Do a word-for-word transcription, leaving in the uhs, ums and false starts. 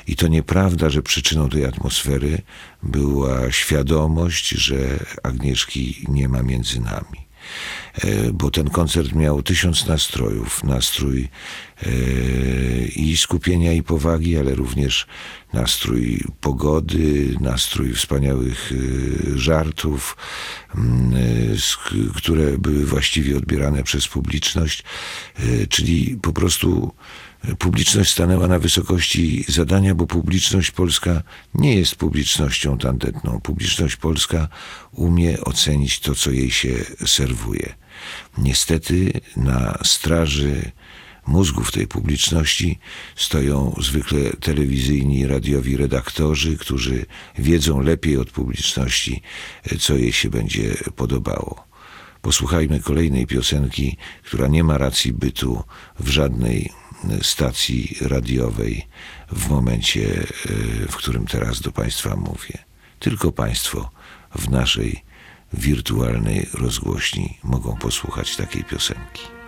I to nieprawda, że przyczyną tej atmosfery była świadomość, że Agnieszki nie ma między nami. Bo ten koncert miał tysiąc nastrojów. Nastrój i skupienia, i powagi, ale również nastrój pogody, nastrój wspaniałych żartów, które były właściwie odbierane przez publiczność. Czyli po prostu publiczność stanęła na wysokości zadania, bo publiczność polska nie jest publicznością tandetną. Publiczność polska umie ocenić to, co jej się serwuje. Niestety na straży mózgów tej publiczności stoją zwykle telewizyjni i radiowi redaktorzy, którzy wiedzą lepiej od publiczności, co jej się będzie podobało. Posłuchajmy kolejnej piosenki, która nie ma racji bytu w żadnej stacji radiowej w momencie, w którym teraz do Państwa mówię. Tylko Państwo w naszej wirtualnej rozgłośni mogą posłuchać takiej piosenki.